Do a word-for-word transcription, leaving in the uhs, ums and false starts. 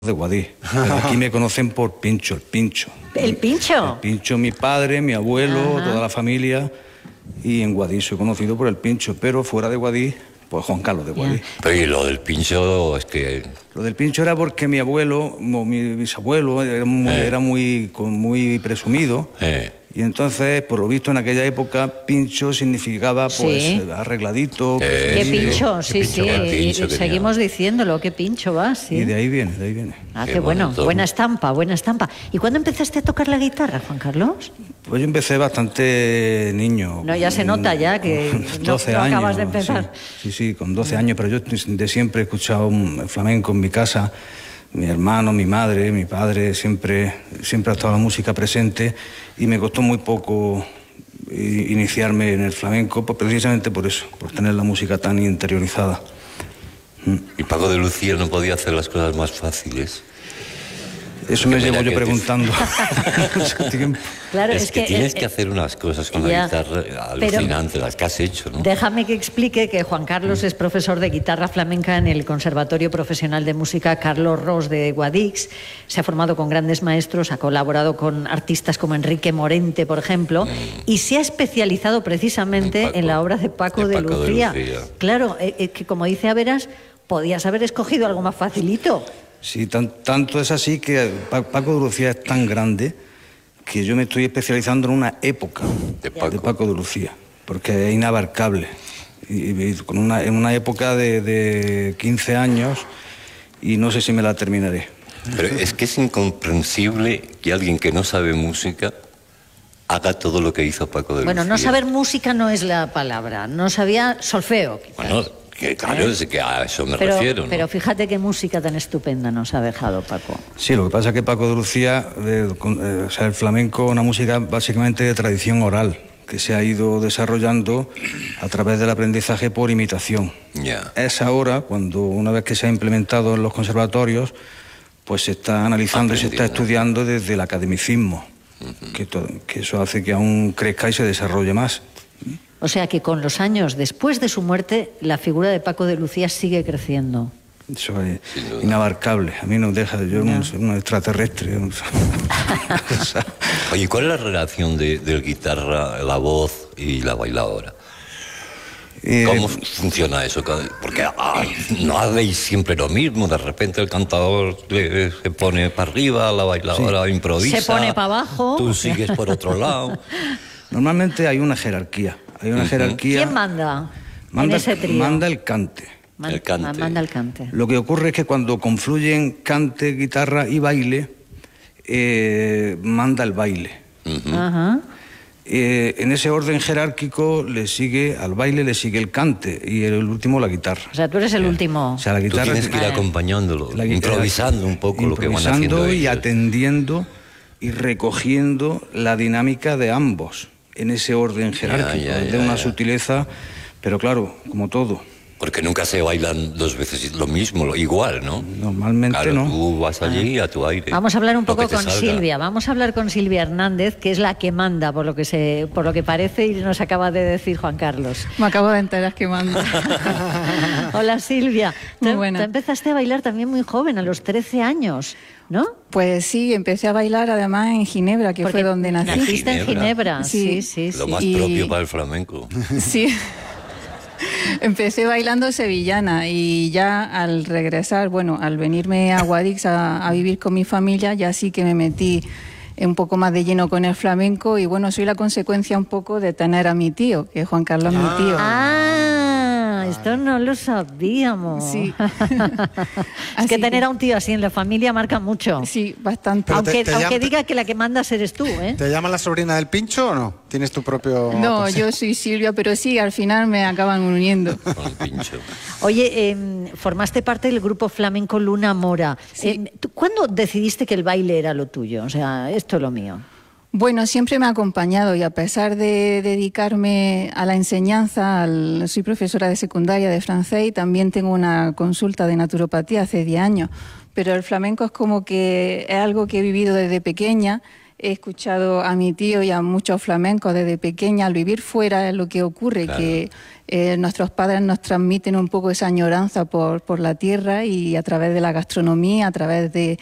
de Guadix. Pero aquí me conocen por Pincho, el Pincho. ¿El Pincho? El Pincho, mi padre, mi abuelo, Ajá. toda la familia. Y en Guadix soy conocido por el Pincho, pero fuera de Guadix, pues Juan Carlos de Guadix. Pero y lo del Pincho es que... Lo del Pincho era porque mi abuelo, mi bisabuelo, era muy, Eh. era muy, muy presumido. Eh. Y entonces, por lo visto, en aquella época, Pincho significaba, pues, Sí. arregladito. Eh, ¿Qué sí, pincho? sí, Sí, pincho, sí. qué y- pincho y tenía. seguimos diciéndolo, qué pincho vas, sí. Y de ahí viene, de ahí viene. Ah, qué, Qué bueno. bonito. Buena estampa, buena estampa. ¿Y cuándo empezaste a tocar la guitarra, Juan Carlos? Pues yo empecé bastante niño. No, ya se nota ya que con no- doce no años, acabas de empezar. Sí, sí, sí, con doce años, pero yo de siempre he escuchado un flamenco en mi casa. Mi hermano, mi madre, mi padre, siempre, siempre ha estado la música presente y me costó muy poco eh, iniciarme en el flamenco, pues precisamente por eso, por tener la música tan interiorizada. Y Paco de Lucía no podía hacer las cosas más fáciles. Eso Porque me llevo mira yo que te- preguntando mucho tiempo. Claro, es, es que, que, tienes eh, que hacer unas cosas con ya, la guitarra pero- alucinantes, las que has hecho, ¿no? Déjame que explique que Juan Carlos es profesor de guitarra flamenca en el Conservatorio Profesional de Música Carlos Ros de Guadix. Se ha formado con grandes maestros, ha colaborado con artistas como Enrique Morente, por ejemplo, y se ha especializado precisamente En en, Paco, la obra de Paco, de de, Paco de Lucía. Lucía. Claro, eh, eh, que como dice Averas, podías haber escogido algo más facilito. Sí, tan- tanto es así que Pa- Paco de Lucía es tan grande que yo me estoy especializando en una época De Paco. de Paco de Lucía, porque es inabarcable. Y, y con una, en una época de, de quince años y no sé si me la terminaré. Pero es que es incomprensible que alguien que no sabe música haga todo lo que hizo Paco de Bueno, Lucía. no saber música no es la palabra, no sabía solfeo, quizás. Bueno, que claro, es que a eso me pero, refiero, ¿no? pero fíjate qué música tan estupenda nos ha dejado Paco. Sí, lo que pasa es que Paco de Lucía, eh, con- eh, o sea, el flamenco es una música básicamente de tradición oral, que se ha ido desarrollando a través del aprendizaje por imitación. Ya. Es ahora, cuando una vez que se ha implementado en los conservatorios, pues se está analizando y se está Aprendiendo. estudiando desde el academicismo, que, to- que eso hace que aún crezca y se desarrolle más. O sea que con los años después de su muerte, la figura de Paco de Lucía sigue creciendo. Eso es Sin duda. inabarcable. A mí nos deja, yo Ya. un, un extraterrestre. un- o sea, Oye, ¿cuál es la relación de, del guitarra, la voz y la bailadora? eh, ¿Cómo funciona eso? Porque ah, no hacéis siempre lo mismo. De repente el cantador le- se pone para arriba, la bailadora improvisa. Se pone pa' abajo. Tú sigues por otro lado. Normalmente hay una jerarquía. Hay una Ujú. jerarquía. ¿Quién manda, Manda, en ese trío? manda el cante. Man- el cante. Manda el cante. Lo que ocurre es que cuando confluyen cante, guitarra y baile, eh, manda el baile. Ujú. Ajá. Eh, en ese orden jerárquico le sigue al baile le sigue el cante y el último la guitarra. O sea, tú eres el último. O sea, la Tú guitarra tienes que ir Vale. acompañándolo, la guitarra- improvisando un poco lo que van haciendo improvisando y ellos. atendiendo y recogiendo la dinámica de ambos en ese orden jerárquico, ya, de ya, una ya. sutileza, pero claro, como todo. Porque nunca se bailan dos veces lo mismo, lo- igual, ¿no? Normalmente Claro, no. tú vas allí a tu aire. Vamos a hablar un lo poco que te con salga. Silvia. Vamos a hablar con Silvia Hernández, que es la que manda, por lo que se, por lo que parece y nos acaba de decir Juan Carlos. Me acabo de enterar que manda. Hola Silvia. Muy Tú- buena. tú empezaste a bailar también muy joven, a los trece años, ¿no? Pues sí, empecé a bailar además en Ginebra, que Porque fue donde nací. Naciste en Ginebra. Ginebra, sí, Sí. sí, Lo sí. más Y- propio para el flamenco. Sí. Empecé bailando sevillana y ya al regresar, bueno, al venirme a Guadix a, a vivir con mi familia, ya sí que me metí un poco más de lleno con el flamenco y bueno, soy la consecuencia un poco de tener a mi tío, que Juan Carlos es mi tío. Ah, esto no lo sabíamos. Sí. Es Así que tener que- a un tío así en la familia marca mucho. Sí, bastante. Pero Aunque, te- te aunque llama- diga que la que mandas eres tú, ¿eh? ¿Te llaman la sobrina del Pincho o no? ¿Tienes tu propio...? No, yo soy Silvia, pero sí, al final me acaban uniendo. Con el pincho. Oye, eh, formaste parte del grupo flamenco Luna Mora. Sí. Eh, ¿tú ¿Cuándo decidiste que el baile era lo tuyo? O sea, esto es lo mío. Bueno, siempre me ha acompañado y a pesar de dedicarme a la enseñanza, al- soy profesora de secundaria de francés y también tengo una consulta de naturopatía hace diez años, pero el flamenco es como que es algo que he vivido desde pequeña. he escuchado a mi tío y a muchos flamencos desde pequeña. Al vivir fuera es lo que ocurre, claro. que eh, nuestros padres nos transmiten un poco esa añoranza por, por la tierra y a través de la gastronomía, a través de